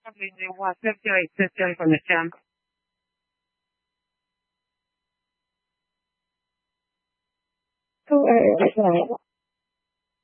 Probably the what circulate system from the temp. Oh, right.